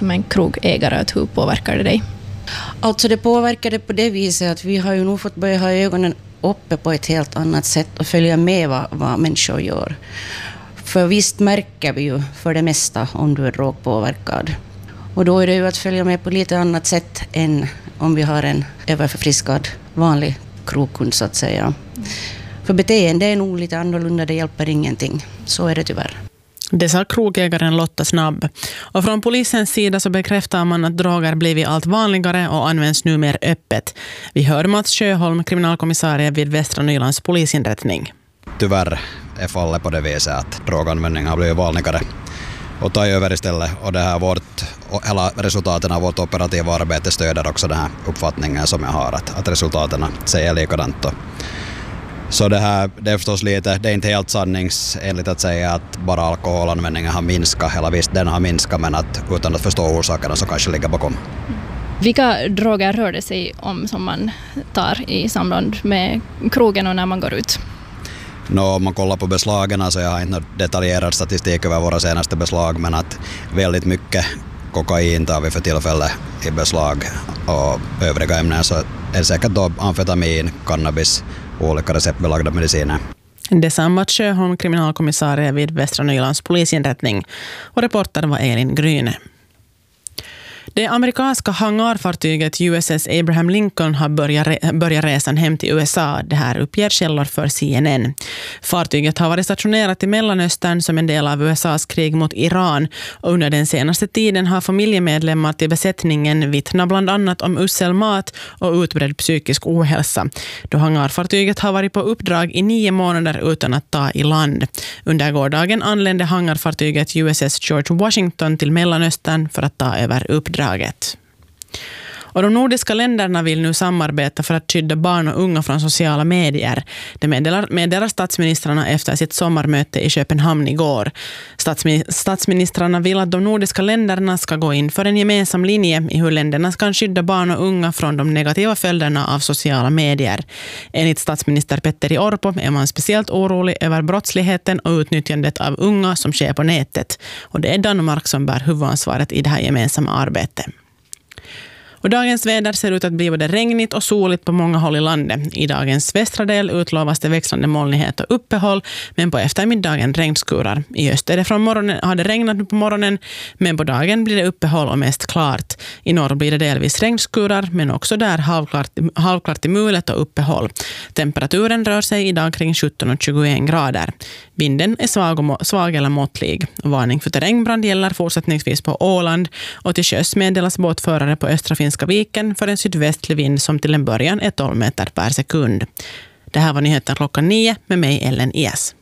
som en krogägare, att hur påverkar det dig? Alltså det påverkade på det viset att vi har ju nog fått börja ha ögonen uppe på ett helt annat sätt och följa med vad människor gör. För visst märker vi ju för det mesta om du är drogpåverkad. Och då är det ju att följa med på lite annat sätt än om vi har en överförfriskad vanlig krogkund så att säga. För beteende är nog lite annorlunda, det hjälper ingenting. Så är det tyvärr. Det sa krogägaren Lotta Snabb. Och från polisens sida så bekräftar man att droger blivit allt vanligare och används nu mer öppet. Vi hör Mats Sjöholm, kriminalkommissarie vid Västra Nylands polisinrättning. Tyvärr är fallet på det viset att droganvändning har blivit vanligare och tar över istället. Och det här hela resultaten av vårt operativa arbete stöder också den här uppfattningen som jag har, att resultaten säger likadant. Så det är förstås det är inte helt sanningsenligt att säga att bara alkoholanvändningen har minskat, eller visst den har minskat, men att utan att förstå orsakerna så kanske ligger bakom. Vilka droger rör det sig om som man tar i samband med krogen och när man går ut? Om man kollar på beslagen så jag har inte någon detaljerad statistik över våra senaste beslag, men att väldigt mycket kokain tar vi för tillfället i beslag och övriga ämnen så är säkert då amfetamin, cannabis och olika receptbelagda mediciner. Detsamma Sjöholm, kriminalkommissarie vid Västra Nylands polisinrättning, och reporter var Elin Gryne. Det amerikanska hangarfartyget USS Abraham Lincoln har börjat resan hem till USA. Det här uppger källor för CNN. Fartyget har varit stationerat i Mellanöstern som en del av USAs krig mot Iran. Och under den senaste tiden har familjemedlemmar till besättningen vittnat bland annat om usel mat och utbredd psykisk ohälsa. Då hangarfartyget har varit på uppdrag i 9 månader utan att ta i land. Under gårdagen anlände hangarfartyget USS George Washington till Mellanöstern för att ta över uppdraget. Och de nordiska länderna vill nu samarbeta för att skydda barn och unga från sociala medier. Det meddelar statsministrarna efter sitt sommarmöte i Köpenhamn igår. Statsministrarna vill att de nordiska länderna ska gå in för en gemensam linje i hur länderna ska skydda barn och unga från de negativa följderna av sociala medier. Enligt statsminister Petteri Orpo är man speciellt orolig över brottsligheten och utnyttjandet av unga som sker på nätet. Och det är Danmark som bär huvudansvaret i det här gemensamma arbetet. Och dagens väder ser ut att bli både regnigt och soligt på många håll i landet. I dagens västra del utlovas det växlande molnighet och uppehåll, men på eftermiddagen regnskurar. I öster från morgonen har det regnat på morgonen, men på dagen blir det uppehåll och mest klart. I norr blir det delvis regnskurar, men också där halvklart till mulet och uppehåll. Temperaturen rör sig idag kring 17 och 21 grader. Vinden är svag eller måttlig. Varning för terrängbrand gäller fortsättningsvis på Åland, och till sjöss meddelas båtförare på östra Finska viken för en sydvästlig vind som till en början är 12 meter per sekund. Det här var nyheten klockan 9 med mig Ellen Ies.